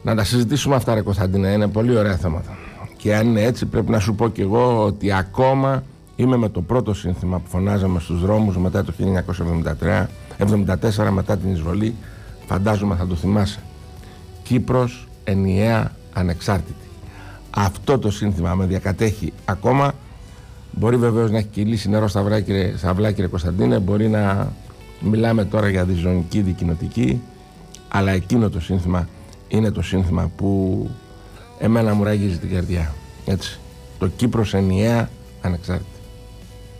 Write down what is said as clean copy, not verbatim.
Να τα συζητήσουμε αυτά, ρε Κωνσταντίνα, είναι πολύ ωραία θέματα. Και αν είναι έτσι, πρέπει να σου πω κι εγώ ότι ακόμα είμαι με το πρώτο σύνθημα που φωνάζαμε στους δρόμους μετά το 1974, μετά την εισβολή. Φαντάζομαι θα το θυμάσαι. Κύπρος ενιαία ανεξάρτητη. Αυτό το σύνθημα με διακατέχει ακόμα. Μπορεί βεβαίως να έχει κυλήσει νερό στα αυλά, κύριε Κωνσταντίνε. Μπορεί να μιλάμε τώρα για διζωνική, δικοινοτική. Αλλά εκείνο το σύνθημα είναι το σύνθημα που εμένα μου ράγιζει την καρδιά. Έτσι. Το Κύπρος ενιαία ανεξάρτητη.